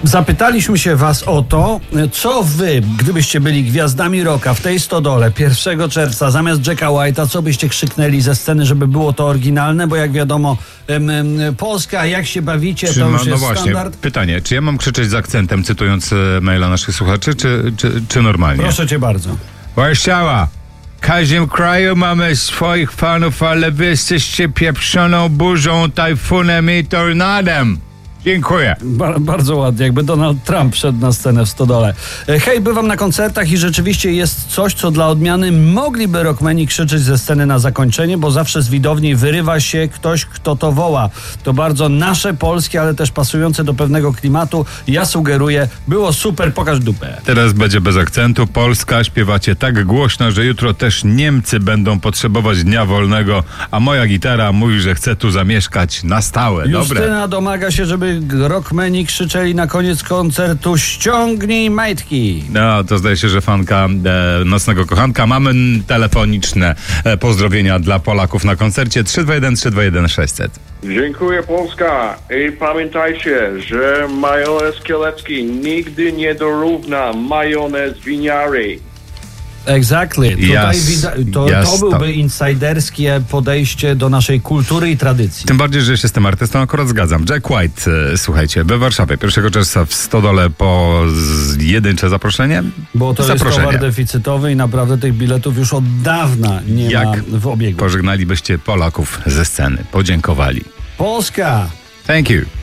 Zapytaliśmy się was o to, co wy, gdybyście byli gwiazdami rocka w tej stodole 1 czerwca zamiast Jacka White'a, co byście krzyknęli ze sceny, żeby było to oryginalne, bo jak wiadomo, Polska, jak się bawicie, to już jest właśnie, standard. pytanie, czy ja mam krzyczeć z akcentem, cytując maila naszych słuchaczy, czy normalnie? Proszę cię bardzo. Warszawa! W każdym kraju mamy swoich fanów, ale wy jesteście pieprzoną burzą, tajfunem i tornadem. Dziękuję. Bardzo ładnie, jakby Donald Trump szedł na scenę w stodole. Hej, bywam na koncertach i rzeczywiście jest coś, co dla odmiany mogliby rockmeni krzyczeć ze sceny na zakończenie, bo zawsze z widowni wyrywa się ktoś, kto to woła. To bardzo nasze, polskie, ale też pasujące do pewnego klimatu. Ja sugeruję, było super, pokaż dupę. Teraz będzie bez akcentu. Polska, śpiewacie tak głośno, że jutro też Niemcy będą potrzebować dnia wolnego, a moja gitara mówi, że chce tu zamieszkać na stałe. Dobre. Justyna domaga się, żeby rockmeni krzyczeli na koniec koncertu: ściągnij majtki. No, to zdaje się, że fanka Nocnego Kochanka. Mamy telefoniczne pozdrowienia dla Polaków na koncercie. 321 321 600. Dziękuję, Polska. I pamiętajcie, że majonez kielecki nigdy nie dorówna majonez winiary. Exactly. Tutaj to byłby insiderskie podejście do naszej kultury i tradycji. Tym bardziej, że się z tym artystą akurat zgadzam. Jack White, słuchajcie, we Warszawie 1 czerwca w stodole po jedyncze zaproszenie. Bo to jest towar deficytowy i naprawdę tych biletów już od dawna nie ma w obiegu. Pożegnalibyście Polaków ze sceny, podziękowali. Polska! Thank you.